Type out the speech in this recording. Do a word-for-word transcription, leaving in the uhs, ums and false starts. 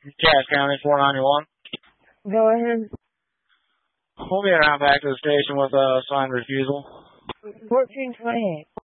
Cass County, four ninety-one. Go ahead. We'll be around back to the station with a signed refusal. fourteen twenty-eight.